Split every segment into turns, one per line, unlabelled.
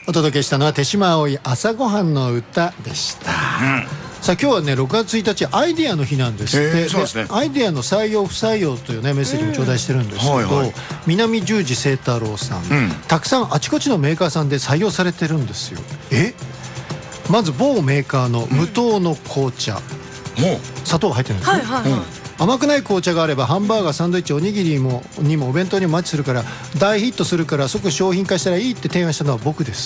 お届けしたのは手島葵朝ごはんの歌でした。さあ今日はね6月1日アイデアの日なんですって。
そうですね。
アイデアの採用不採用というねメッセージも頂戴してるんですけど、南十字清太郎さん、たくさんあちこちのメーカーさんで採用されてるんですよ。まず某メーカーの無糖の紅茶、砂糖が入ってるんですね。甘くない紅茶があればハンバーガー、サンドイッチ、おにぎりにもお弁当にもマッチするから大ヒットするから即商品化したらいいって提案したのは僕です。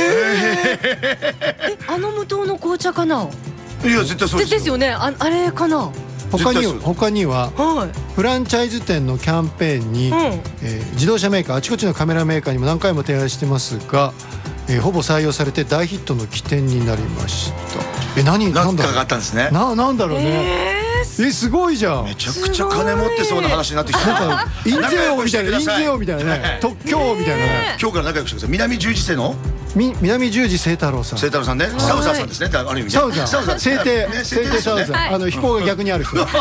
あの無糖の紅茶かな。
いや絶対そう
ですよね。あれかな。
他にはフランチャイズ店のキャンペーンに自動車メーカー、あちこちのカメラメーカーにも何回も提案してますがほぼ採用されて大ヒットの起点になりました。なんだろう。
かかったんですね。
なんだろうね。すごいじゃん。
めちゃくちゃ金持ってそうな話になってきた。
なんか印税王みたいな、印税王みたいなね、特許王みたいなね。
今日から仲良くしてください。南十字星の
南十字清太郎さん。
清太郎さんね。サウザーさんですね。ある意味。
サウザー。聖帝サウザー。飛行が逆にある人。これ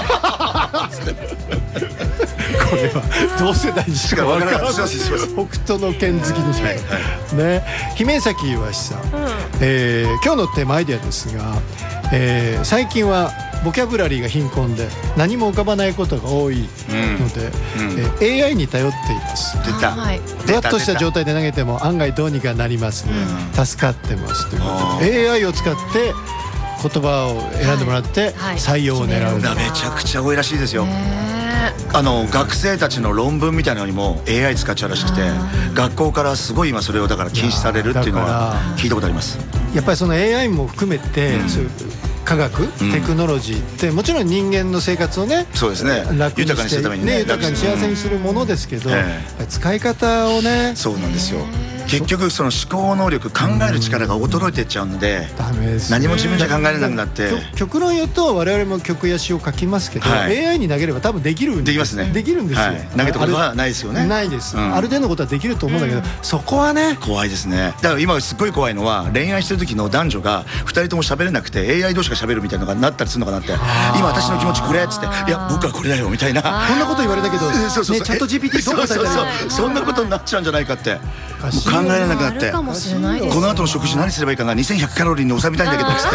は同世代にしか分からない。北斗の拳好きでしょ。ね。姫崎岩志さん。今日のテーマアイデアですが、最近はボキャブラリーが貧困で何も浮かばないことが多いので、AI に頼っています。
出た。
ふわっとした状態で投げても案外どうにかなりますね。助かってますということで AI を使って言葉を選んでもらって採用を狙う。
めちゃくちゃ多いらしいですよ。学生たちの論文みたいなのにも AI 使っちゃうらしくて、学校からすごい今それをだから禁止されるっていうのは聞いたことあります。
やっぱりその AI も含めてそういう科学、テクノロジーってもちろん人間の生活をね、
そうですね、
楽にして
豊かにするためにね、
豊かに幸せにするものですけど、使い方をね。
そうなんですよ。結局その思考能力、考える力が衰えていっちゃうので、何も自分じゃ考えれなくなって。
極論言うと我々も曲や詩を書きますけど、AI に投げれば多分できるんです。
できますね。
できるんですよ。
投げたことはないですよね。
ないです。ある程度のことはできると思うんだけど、そこはね
怖いですね。だから今すごい怖いのは、恋愛してる時の男女が2人とも喋れなくて AI 同士が喋るみたいなのがなったりするのかなって。今私の気持ちこれっつって、いや僕はこれだよみたいな、
こんなこと言われたけど、チャット GPT どう答えたらいい。
そんなことになっちゃうんじゃないかって、考えられなくなって、この後の食事何すればいいかな、2100カロリーに抑えたいんだけどっつって、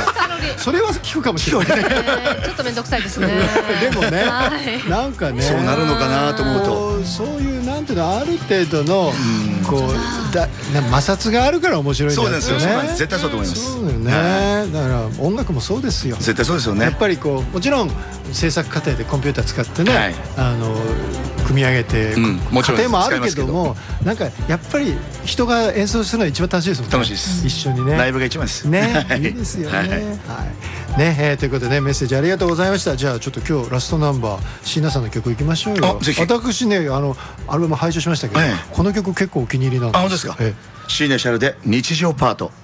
それは聞くかもしれない。
ちょっと面倒くさいですね。
でもね、なんかね、
そうなるのかなと思うと、
そういうなんていうの、ある程度のこう摩擦があるから面白いんですよね。
そうですよ。絶対そうと思います。
そうよね。だから音楽もそうですよ。
絶対そうですよね。
やっぱりこうもちろん制作過程でコンピューター使ってね、組み上げて過程もあるけども、なんかやっぱり人が演奏するのが一番楽しいですもんね。
楽しいです。
一緒にね。
ライブが一番です。
ね、いいですよね。ね、ということでメッセージありがとうございました。じゃあちょっと今日ラストナンバー、椎名さんの曲いきましょうよ。私ね、アルバム拝聴しましたけど、この曲結構お気に入りなんです。
あ、本当ですか。椎名シャルで日常パート。